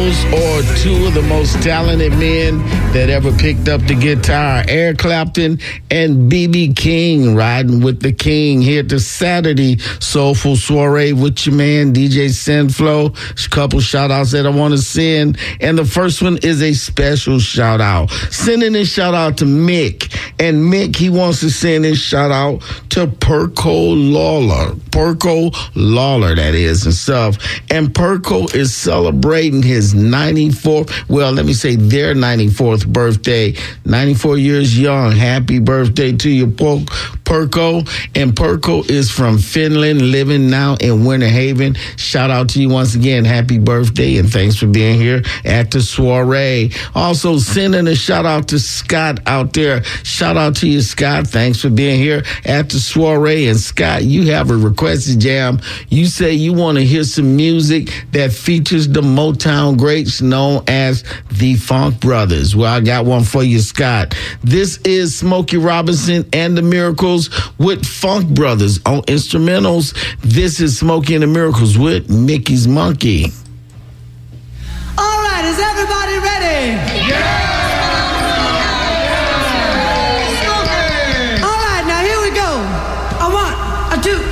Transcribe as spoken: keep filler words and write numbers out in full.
Those are two of the most talented men that ever picked up the guitar. Eric Clapton and B B King, riding with the king here to Saturday Soulful Soiree with your man, D J Sinflow. A couple shout outs that I want to send. And the first one is a special shout out. Sending a shout out to Mick. And Mick, he wants to send his shout out to Perco Lawler. Perco Lawler, that is, and stuff. And Perco is celebrating his ninety-fourth, well, let me say their ninety-fourth birthday. ninety-four years young. Happy birthday to you, Perco. And Perco is from Finland, living now in Winter Haven. Shout out to you once again. Happy birthday, and thanks for being here at the soiree. Also, sending a shout out to Scott out there. Shout out to you, Scott. Thanks for being here at the soiree. And Scott, you have a requested jam. You say you want to hear some music that features the Motown greats known as the Funk Brothers. Well, I got one for you, Scott. This is Smokey Robinson and the Miracles with Funk Brothers on instrumentals. This is Smokey and the Miracles with Mickey's Monkey. All right, is everybody ready? Yeah!